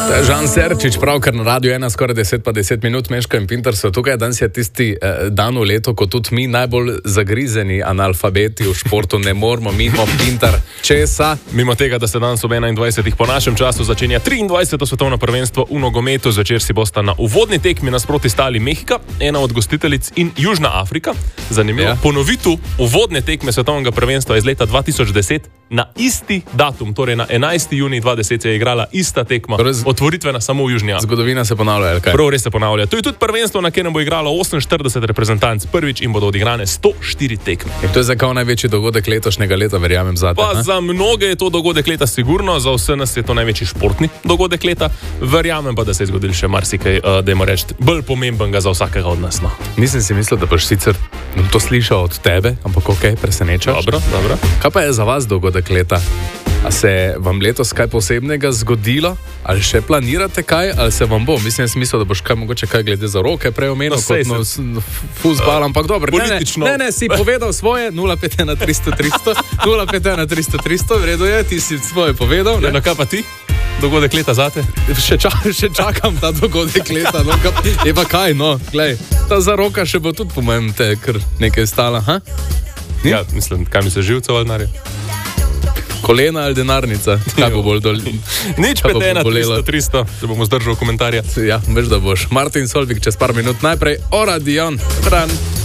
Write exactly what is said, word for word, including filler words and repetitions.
Žan Serčič, pravkar na Radiu ena, skoraj deset pa deset minut, Meško in Pintar so tukaj. Danes je tisti eh, dan v letu, ko tudi mi najbolj zagrizeni analfabeti v športu ne moramo mimo Pintar. Česa? Mimo tega, da se danes ob enaindvajsetih po našem času začenja triindvajseto svetovno prvenstvo v nogometu. Zvečer si bosta na uvodni tekmi nasproti stali Mehika, ena od gostiteljic, in Južna Afrika. Zanimivo. Ja. Ponovitu uvodne tekme svetovnega prvenstva iz leta dva tisoč deset na isti datum, torej na enajsti junij dva tisoč deset se je igrala ista tekma. Torej, otvoritvena samo v Južni Afriki. Zgodovina se ponavlja, ali kaj? Prav, res se ponavlja. To je tudi prvenstvo, na katerem bo igralo oseminštirideset reprezentanc prvič in bodo odigrane sto štiri tekme. In to je zakaj največji dogodek letošnjega leta, verjamem, zate. Pa za mnoge je to dogodek leta sigurno, za vse nas je to največji športni dogodek leta. Verjamem pa, da se je zgodil še marsikaj, uh, dajmo reči, bolj pomembenega za vsakega od nas. No. Nisem si mislil, da boš sicer to slišal od tebe, ampak ok, presenečaš. Dobro, dobro. Kaj pa je za vas dogodek leta? A se vam letos kaj posebnega zgodilo? Ali še planirate kaj? Ali se vam bo? Mislim, jaz mislil, da boš kaj mogoče kaj glede za roke preomenil, no, kot no, fuzbal, uh, ampak dobro. Politično. Ne, ne, ne, si povedal svoje, nula pet ena tristo tristo, nula pet ena tristo tristo, v redu je, ti si svoje povedal. Ne, no, kaj pa ti? Dogodek leta zate? Še, ča, še čakam ta dogodek leta, no, kaj, je pa kaj, no, glej, ta za roka še bo tudi, po mojem, te kar nekaj stala, ha? Ni? Ja, mislim, kaj mi se živce valnarja? Kolena ali denarnica? Kaj bo bolj dol? Nič pet ena tristo tristo, da bomo zdržali komentarja. Ja, veš, da boš. Martin Solvik čez par minut. Najprej Oradion. Fran.